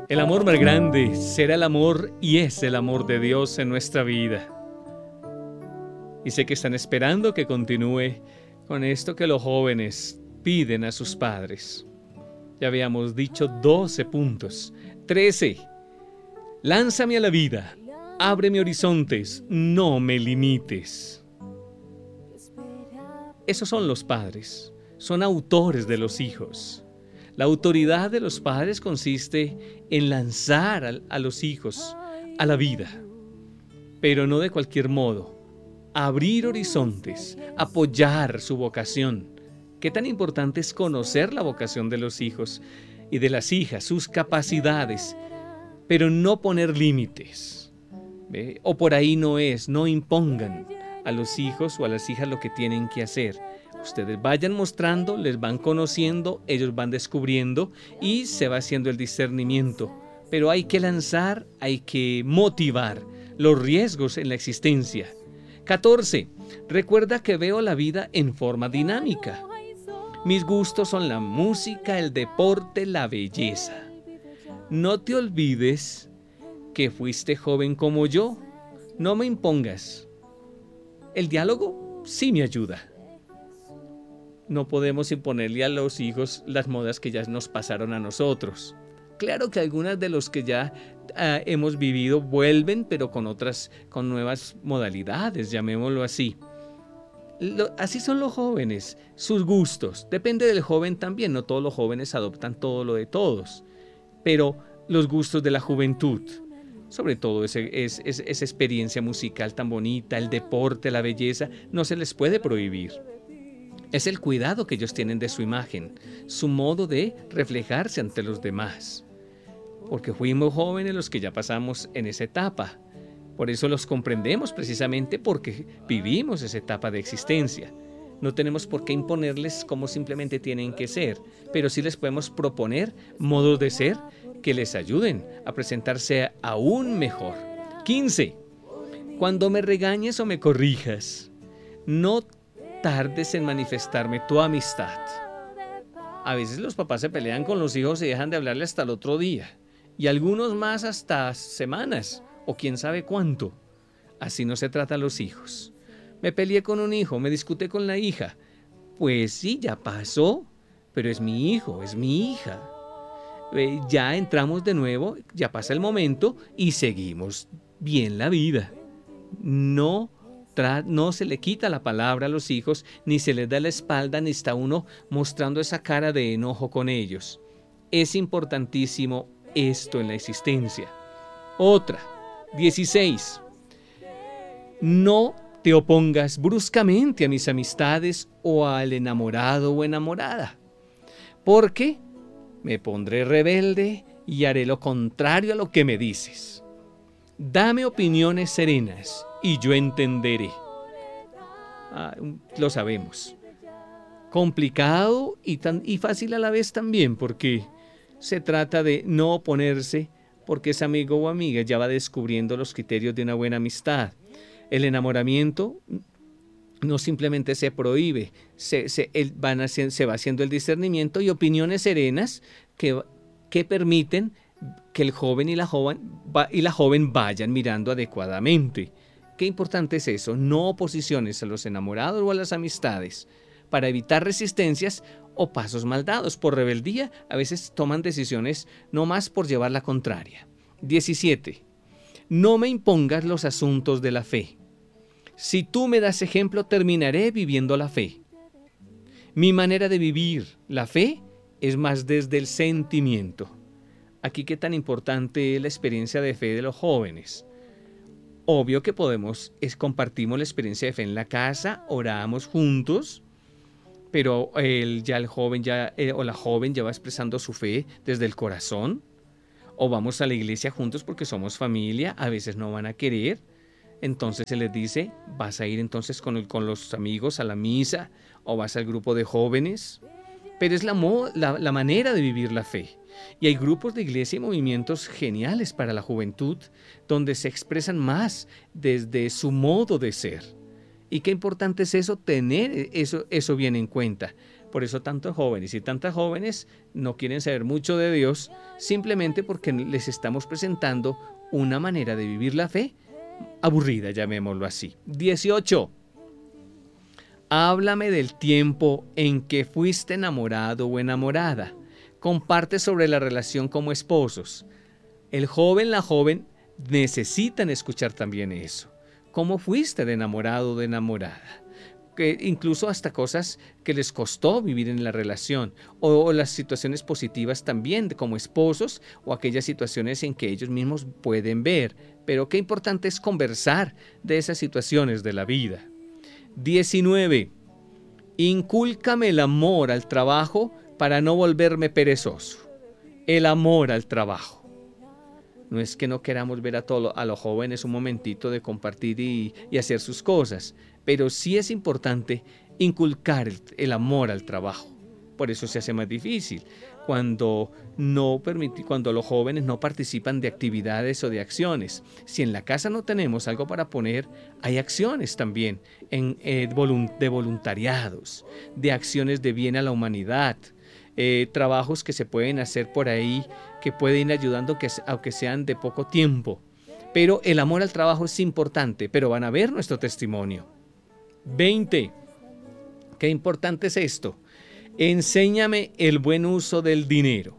El amor más grande será el amor y es el amor de Dios en nuestra vida. Y sé que están esperando que continúe con esto que los jóvenes piden a sus padres. Ya habíamos dicho 12 puntos. 13. Lánzame a la vida, ábreme horizontes, no me limites. Esos son los padres, son autores de los hijos. La autoridad de los padres consiste en lanzar a los hijos a la vida, pero no de cualquier modo. Abrir horizontes, apoyar su vocación. Qué tan importante es conocer la vocación de los hijos y de las hijas, sus capacidades, pero no poner límites. ¿Ve? O por ahí no impongan a los hijos o a las hijas lo que tienen que hacer. Ustedes vayan mostrando, les van conociendo, ellos van descubriendo y se va haciendo el discernimiento. Pero hay que lanzar, hay que motivar los riesgos en la existencia. 14. Recuerda que veo la vida en forma dinámica. Mis gustos son la música, el deporte, la belleza. No te olvides que fuiste joven como yo. No me impongas. El diálogo sí me ayuda. No podemos imponerle a los hijos las modas que ya nos pasaron a nosotros. Claro que algunas de los que ya hemos vivido vuelven, pero con nuevas modalidades, llamémoslo así. Así son los jóvenes, sus gustos. Depende del joven también, no todos los jóvenes adoptan todo lo de todos. Pero los gustos de la juventud, sobre todo esa experiencia musical tan bonita, el deporte, la belleza, no se les puede prohibir. Es el cuidado que ellos tienen de su imagen, su modo de reflejarse ante los demás. Porque fuimos jóvenes los que ya pasamos en esa etapa. Por eso los comprendemos precisamente porque vivimos esa etapa de existencia. No tenemos por qué imponerles cómo simplemente tienen que ser, pero sí les podemos proponer modos de ser que les ayuden a presentarse aún mejor. 15. Cuando me regañes o me corrijas, no tardes en manifestarme tu amistad. A veces los papás se pelean con los hijos y dejan de hablarle hasta el otro día. Y algunos más hasta semanas o quién sabe cuánto. Así no se trata a los hijos. Me peleé con un hijo, me discuté con la hija. Pues sí, ya pasó, pero es mi hijo, es mi hija. Ya entramos de nuevo, ya pasa el momento y seguimos bien la vida. No se le quita la palabra a los hijos, ni se les da la espalda, ni está uno mostrando esa cara de enojo con ellos. Es importantísimo esto en la existencia. Otra, 16. No te opongas bruscamente a mis amistades o al enamorado o enamorada, porque me pondré rebelde y haré lo contrario a lo que me dices. Dame opiniones serenas y yo entenderé. Lo sabemos. Complicado y fácil a la vez también, porque se trata de no oponerse, porque ese amigo o amiga ya va descubriendo los criterios de una buena amistad. El enamoramiento no simplemente se prohíbe, se va haciendo el discernimiento y opiniones serenas que permiten que el joven y la joven vayan mirando adecuadamente. Qué importante es eso, no oposiciones a los enamorados o a las amistades, para evitar resistencias o pasos mal dados. Por rebeldía, a veces toman decisiones no más por llevar la contraria. 17. No me impongas los asuntos de la fe. Si tú me das ejemplo, terminaré viviendo la fe. Mi manera de vivir la fe es más desde el sentimiento. Aquí qué tan importante es la experiencia de fe de los jóvenes. Obvio que compartimos la experiencia de fe en la casa, oramos juntos, pero el joven o la joven ya va expresando su fe desde el corazón, o vamos a la iglesia juntos porque somos familia, a veces no van a querer, entonces se les dice, vas a ir entonces con los amigos a la misa, o vas al grupo de jóvenes, pero es la manera de vivir la fe. Y hay grupos de iglesia y movimientos geniales para la juventud, donde se expresan más desde su modo de ser. Y qué importante es eso, tener eso bien en cuenta, Por eso tantos jóvenes y tantas jóvenes no quieren saber mucho de Dios, simplemente porque les estamos presentando una manera de vivir la fe aburrida, llamémoslo así. 18. Háblame del tiempo en que fuiste enamorado o enamorada. Comparte sobre la relación como esposos. El joven, la joven necesitan escuchar también eso. ¿Cómo fuiste de enamorado o de enamorada? Que incluso hasta cosas que les costó vivir en la relación, o las situaciones positivas también como esposos, o aquellas situaciones en que ellos mismos pueden ver. Pero qué importante es conversar de esas situaciones de la vida. 19. Incúlcame el amor al trabajo para no volverme perezoso. El amor al trabajo. No es que no queramos ver a los jóvenes un momentito de compartir y hacer sus cosas, pero sí es importante inculcar el amor al trabajo. Por eso se hace más difícil cuando los jóvenes no participan de actividades o de acciones. Si en la casa no tenemos algo para poner, hay acciones también de voluntariados, de acciones de bien a la humanidad, trabajos que se pueden hacer por ahí, que pueden ir ayudando, aunque sean de poco tiempo. Pero el amor al trabajo es importante, pero van a ver nuestro testimonio. 20. Qué importante es esto. Enséñame el buen uso del dinero.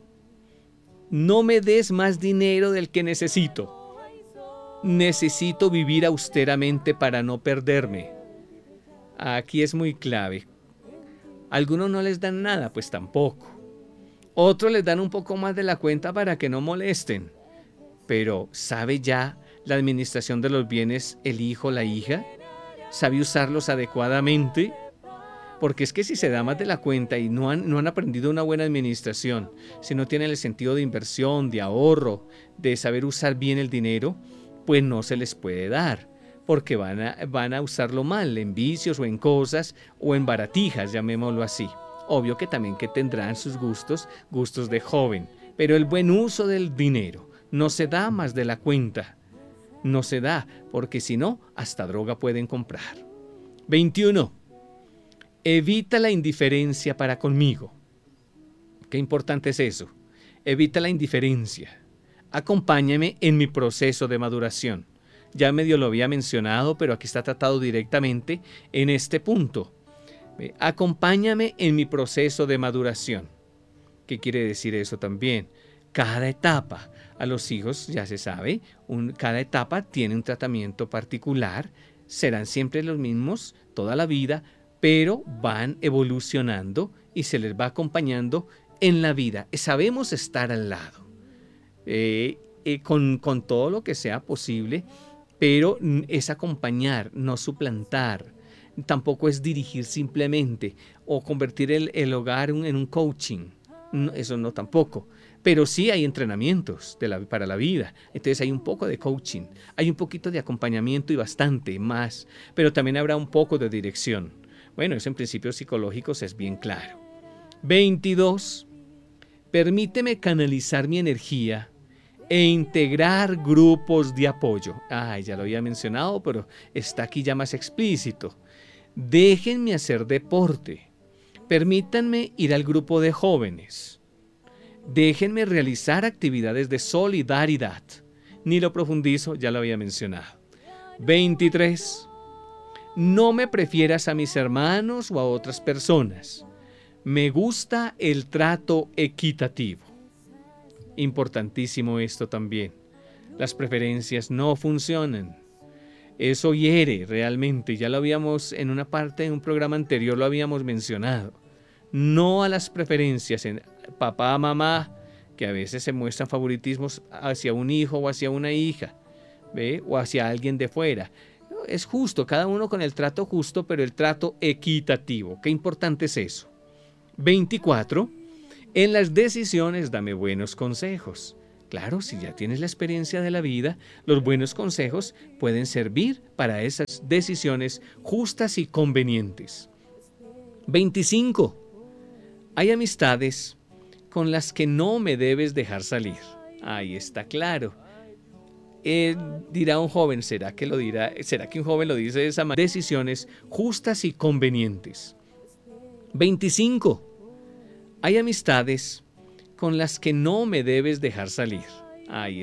No me des más dinero del que necesito. Necesito vivir austeramente para no perderme. Aquí es muy clave. Algunos no les dan nada, pues tampoco. Otros les dan un poco más de la cuenta para que no molesten. Pero ¿sabe ya la administración de los bienes el hijo o la hija? ¿Sabe usarlos adecuadamente? Porque es que si se da más de la cuenta y no han aprendido una buena administración, si no tienen el sentido de inversión, de ahorro, de saber usar bien el dinero, pues no se les puede dar, porque van a usarlo mal, en vicios o en cosas o en baratijas, llamémoslo así. Obvio que también que tendrán sus gustos de joven, pero el buen uso del dinero no se da más de la cuenta. No se da, porque si no, hasta droga pueden comprar. 21. Evita la indiferencia para conmigo. Qué importante es eso. Evita la indiferencia. Acompáñame en mi proceso de maduración. Ya medio lo había mencionado, pero aquí está tratado directamente en este punto. Acompáñame en mi proceso de maduración. ¿Qué quiere decir eso también? Cada etapa, a los hijos ya se sabe, cada etapa tiene un tratamiento particular, serán siempre los mismos toda la vida, pero van evolucionando y se les va acompañando en la vida. Sabemos estar al lado, con todo lo que sea posible, pero es acompañar, no suplantar. Tampoco es dirigir simplemente o convertir el hogar en un coaching. No, eso no tampoco. Pero sí hay entrenamientos para la vida. Entonces hay un poco de coaching, hay un poquito de acompañamiento y bastante más. Pero también habrá un poco de dirección. Bueno, eso en principios psicológicos es bien claro. 22. Permíteme canalizar mi energía e integrar grupos de apoyo. Ya lo había mencionado, pero está aquí ya más explícito. Déjenme hacer deporte. Permítanme ir al grupo de jóvenes. Déjenme realizar actividades de solidaridad. Ni lo profundizo, ya lo había mencionado. 23. No me prefieras a mis hermanos o a otras personas. Me gusta el trato equitativo. Importantísimo esto también. Las preferencias no funcionan. Eso hiere realmente. Ya lo habíamos en una parte de un programa anterior, lo habíamos mencionado. No a las preferencias en papá, mamá, que a veces se muestran favoritismos hacia un hijo o hacia una hija, ¿ve? O hacia alguien de fuera. Es justo, cada uno con el trato justo, pero el trato equitativo. Qué importante es eso. 24. En las decisiones dame buenos consejos. Claro, si ya tienes la experiencia de la vida, los buenos consejos pueden servir para esas decisiones justas y convenientes. 25. Hay amistades con las que no me debes dejar salir. Ahí está claro. Dirá un joven, ¿será que un joven lo dice de esa manera? Decisiones justas y convenientes. 25. Hay amistades con las que no me debes dejar salir. Ay,